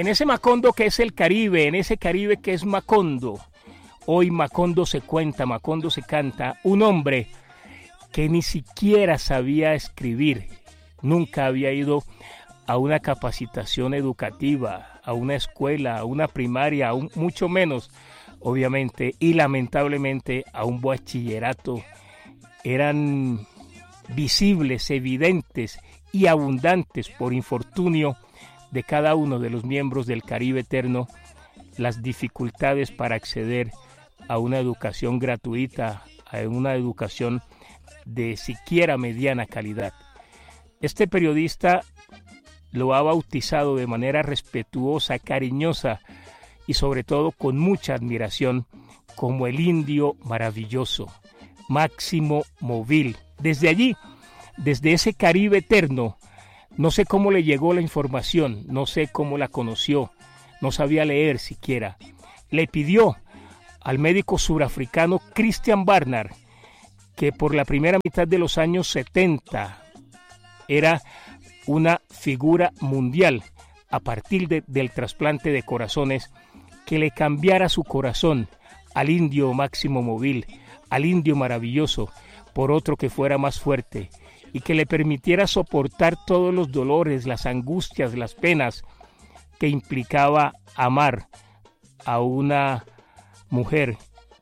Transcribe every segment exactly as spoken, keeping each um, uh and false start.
En ese Macondo que es el Caribe, en ese Caribe que es Macondo, hoy Macondo se cuenta, Macondo se canta, un hombre que ni siquiera sabía escribir, nunca había ido a una capacitación educativa, a una escuela, a una primaria, aún mucho menos, obviamente, y lamentablemente a un bachillerato. Eran visibles, evidentes y abundantes por infortunio de cada uno de los miembros del Caribe Eterno las dificultades para acceder a una educación gratuita, a una educación de siquiera mediana calidad. Este periodista lo ha bautizado de manera respetuosa, cariñosa y sobre todo con mucha admiración como el indio maravilloso, Máximo Móvil. Desde allí, desde ese Caribe Eterno, no sé cómo le llegó la información, no sé cómo la conoció, no sabía leer siquiera. Le pidió al médico surafricano Christian Barnard, que por la primera mitad de los años setenta era una figura mundial a partir de, del trasplante de corazones, que le cambiara su corazón al indio Máximo Móvil, al indio maravilloso, por otro que fuera más fuerte y que le permitiera soportar todos los dolores, las angustias, las penas que implicaba amar a una mujer,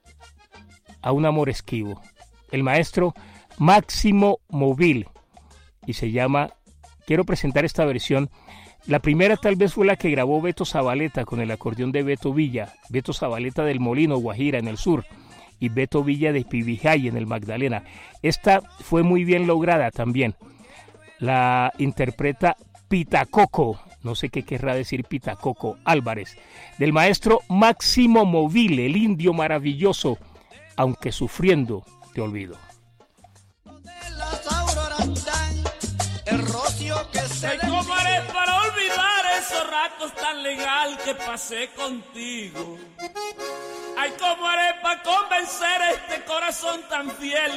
a un amor esquivo. El maestro Máximo Móvil, y se llama, quiero presentar esta versión. La primera tal vez fue la que grabó Beto Zabaleta con el acordeón de Beto Villa, Beto Zabaleta del Molino, Guajira, en el sur, y Beto Villa de Pibijay, en el Magdalena. Esta fue muy bien lograda también. La interpreta Pitacoco, no sé qué querrá decir Pitacoco Álvarez, del maestro Máximo Móvil, el indio maravilloso, aunque sufriendo te olvido. El rocío que se Ay, ¿cómo haré para olvidar esos ratos tan legal que pasé contigo? Ay, ¿cómo haré para convencer a este corazón tan fiel